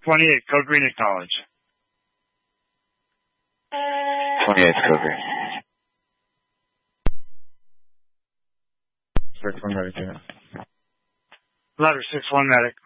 28, code green acknowledge. 28, code green. Six one medic. Ladder 6-1 medic.